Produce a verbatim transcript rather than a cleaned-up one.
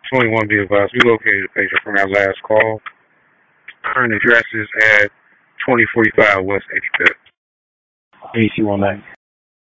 twenty-one be advised. We located the patient from our last call. Current address is at twenty forty-five West eighty-fifth. A C one nine.